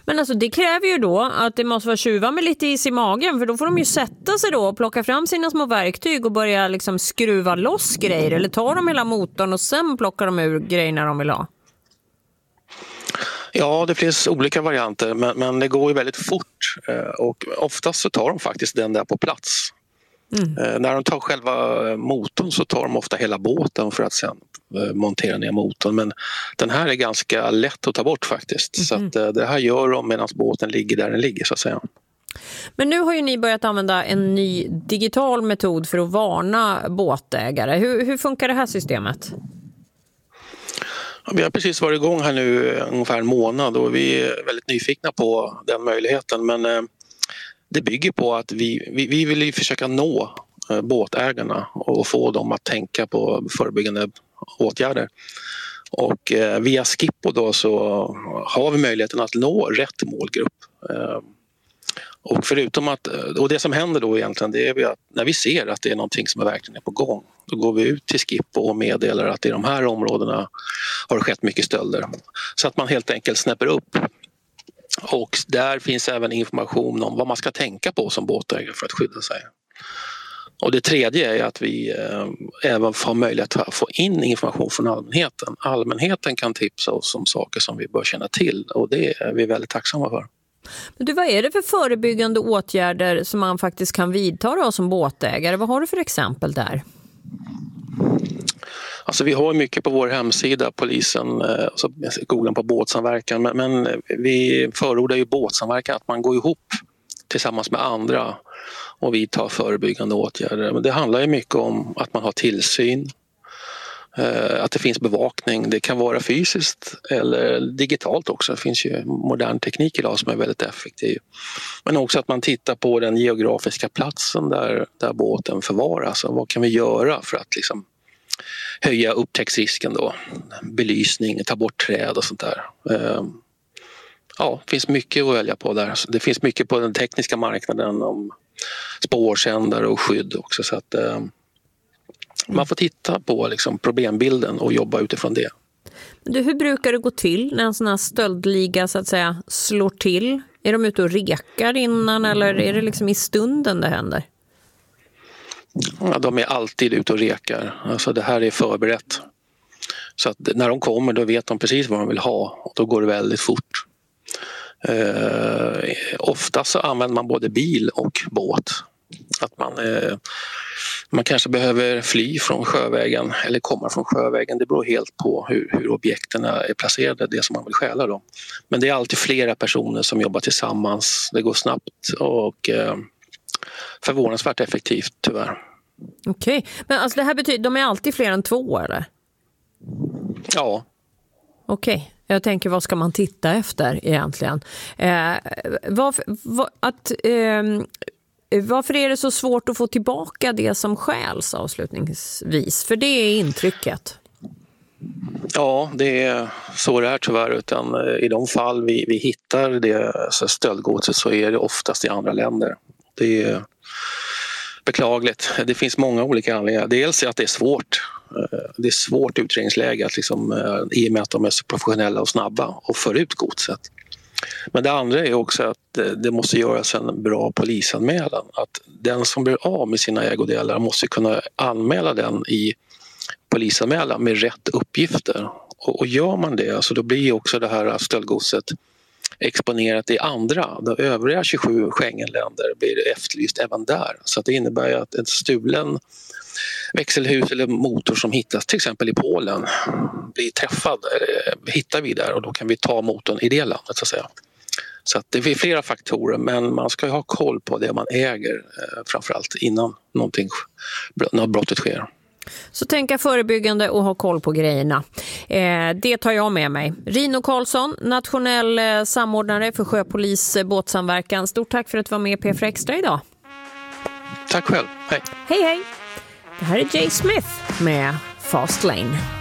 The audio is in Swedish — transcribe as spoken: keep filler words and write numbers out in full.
Men alltså det kräver ju då att det måste vara tjuvar med lite is i magen, för då får de ju sätta sig då och plocka fram sina små verktyg och börja liksom skruva loss grejer, eller tar de hela motorn och sen plockar de ur grejerna de vill ha. Ja, det finns olika varianter, men, men det går ju väldigt fort och oftast så tar de faktiskt den där på plats. Mm. Eh, när de tar själva motorn så tar de ofta hela båten för att sen eh, montera ner motorn, men den här är ganska lätt att ta bort faktiskt. Mm. Så att, eh, det här gör de medan båten ligger där den ligger så att säga. Men nu har ju ni börjat använda en ny digital metod för att varna båtägare. Hur, hur funkar det här systemet? Vi har precis varit igång här nu ungefär en månad och vi är väldigt nyfikna på den möjligheten, men eh, det bygger på att vi, vi, vi vill försöka nå eh, båtägarna och få dem att tänka på förebyggande åtgärder. Och eh, via Skippo då så har vi möjligheten att nå rätt målgrupp. Eh, och förutom att, och det som händer då egentligen, det är att när vi ser att det är någonting som är verkligen är på gång, då går vi ut till Skippo och meddelar att i de här områdena har det skett mycket stölder. Så att man helt enkelt snäpper upp. Och där finns även information om vad man ska tänka på som båtägare för att skydda sig. Och det tredje är att vi eh, även får möjlighet att få in information från allmänheten. Allmänheten kan tipsa oss om saker som vi bör känna till och det är vi väldigt tacksamma för. Men du, vad är det för förebyggande åtgärder som man faktiskt kan vidta då som båtägare? Vad har du för exempel där? Alltså vi har mycket på vår hemsida, polisen, alltså googla på båtsamverkan, men, men vi förordar ju båtsamverkan, att man går ihop tillsammans med andra och vi tar förebyggande åtgärder. Men det handlar ju mycket om att man har tillsyn, att det finns bevakning. Det kan vara fysiskt eller digitalt också. Det finns ju modern teknik idag som är väldigt effektiv. Men också att man tittar på den geografiska platsen där, där båten förvaras. Och vad kan vi göra för att liksom höja upptäcktsrisken då? Belysning, ta bort träd och sånt där. Ja, det finns mycket att välja på där. Det finns mycket på den tekniska marknaden om spårsändare och skydd också. Så att man får titta på liksom problembilden och jobba utifrån det. Du, hur brukar det gå till när en sån här stöldliga så att säga slår till? Är de ute och rekar innan eller är det liksom i stunden det händer? Ja, de är alltid ute och rekar. Alltså det här är förberett. Så att när de kommer då vet de precis vad de vill ha och då går det väldigt fort. Eh, ofta så använder man både bil och båt. Att man, eh, man kanske behöver fly från sjövägen eller komma från sjövägen. Det beror helt på hur, hur objekten är placerade, det som man vill stjäla då. Men det är alltid flera personer som jobbar tillsammans. Det går snabbt och eh, förvånansvärt effektivt tyvärr. Okej, okay. Men alltså det här betyder, de är alltid fler än två eller? Ja. Okej. Okay. Jag tänker, vad ska man titta efter egentligen? Eh, varför, var, att, eh, varför är det så svårt att få tillbaka det som stjäls avslutningsvis? För det är intrycket. Ja, det är så det är tyvärr. Utan i de fall vi, vi hittar det alltså stöldgodset så är det oftast i andra länder. Det är beklagligt. Det finns många olika anledningar. Dels är att det är svårt. Det är svårt utredningsläge att liksom, i och med att de är så professionella och snabba och för ut godset. Men det andra är också att det måste göras en bra polisanmälan. Att den som blir av med sina ägodelar måste kunna anmäla den i polisanmälan med rätt uppgifter. Och, och gör man det, alltså då blir också det här stöldgodset exponerat i andra. De övriga tjugosju Schengenländer blir efterlyst även där. Så det innebär att en stulen växelhus eller motor som hittas till exempel i Polen blir träffad, hittar vi där och då kan vi ta motorn i det landet så att säga. Så att det är flera faktorer, men man ska ju ha koll på det man äger framförallt innan någonting, när brottet sker. Så tänka förebyggande och ha koll på grejerna. Eh, det tar jag med mig. Rino Karlsson, nationell eh, samordnare för sjöpolis eh, båtsamverkan. Stort tack för att du var med i P F Extra idag. Tack själv. Hej. Hej hej. Det här är Jay Smith med Fast Lane.